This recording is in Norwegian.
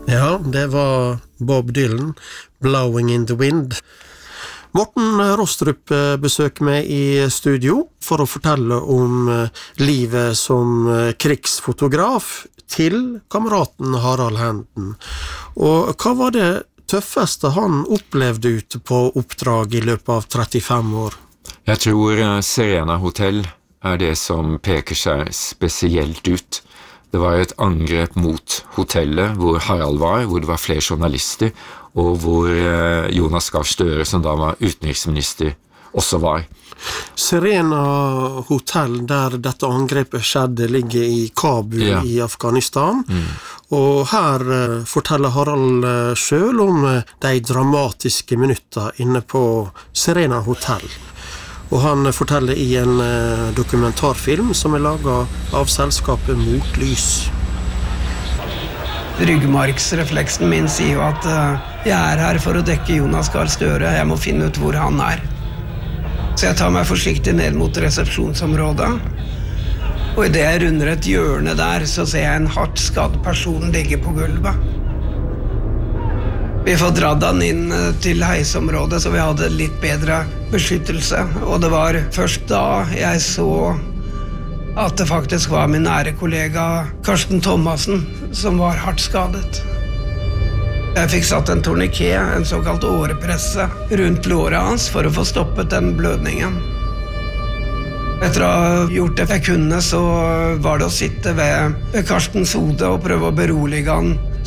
Ja, det var Bob Dylan, Blowing in the Wind. Morten Rostrup besøker meg i studio for å fortelle om livet som krigsfotograf til kameraten Harald Henden. Og hva var det tøffeste han opplevde ute på oppdrag i løpet av 35 år? Jeg tror Serena Hotel det som peker seg spesielt ut. Det var et angrep mot hotellet hvor Harald var, hvor det var flere journalister, og hvor Jonas Gahr Støre, som da var utenriksminister, også var. Serena Hotel, der dette angrepet skjedde, ligger i Kabul i Afghanistan. Og her forteller Harald selv om de dramatiske minutter inne på Serena Hotel. Og han forteller i en dokumentarfilm som laget av selskapet Motlys. Ryggmargsrefleksen min sier jo at jeg her for å dekke Jonas Gahr Støre. Jeg må finne ut hvor han Så jeg tar meg forsiktig ned mot resepsjonsområdet. Og i det jeg runder et hjørne der, så ser jeg en hardt skadd person ligge på gulvet. Vi får dratt han inn til heisområdet, så vi hadde litt bedre beskyttelse. Og det var først da jeg så at det faktisk var min nære kollega Karsten Thomassen som var hardt skadet. Jeg fikk satt en tourniquet, en såkalt årepresse, rundt låret hans for å få stoppet den blødningen. Etter å ha gjort det jeg kunne, så var det å sitte ved Karstens hode og prøve å berolige han